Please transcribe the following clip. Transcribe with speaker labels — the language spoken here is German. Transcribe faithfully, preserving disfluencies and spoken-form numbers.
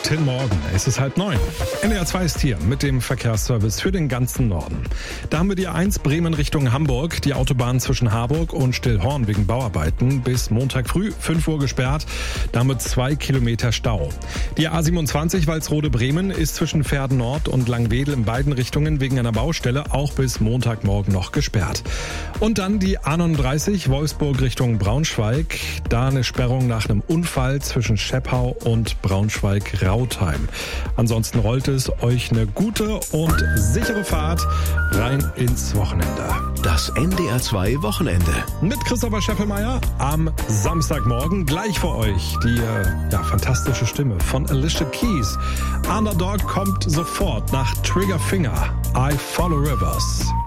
Speaker 1: Guten Morgen, es ist halb neun. N D R zwei ist hier mit dem Verkehrsservice für den ganzen Norden. Da haben wir die eins Bremen Richtung Hamburg, die Autobahn zwischen Harburg und Stillhorn wegen Bauarbeiten bis Montag früh fünf Uhr gesperrt, damit zwei Kilometer Stau. Die A siebenundzwanzig Walsrode Bremen ist zwischen Verden Nord und Langwedel in beiden Richtungen wegen einer Baustelle auch bis Montagmorgen noch gesperrt. Und dann die A neununddreißig Wolfsburg Richtung Braunschweig, da eine Sperrung nach einem Unfall zwischen Scheppau und Braunschweig-Rautheim. Ansonsten rollt es euch eine gute und sichere Fahrt rein ins Wochenende.
Speaker 2: Das N D R zwei Wochenende.
Speaker 1: Mit Christopher Scheffelmeier am Samstagmorgen gleich für euch die ja, fantastische Stimme von Alicia Keys. Underdog kommt sofort nach Trigger Finger. I Follow Rivers.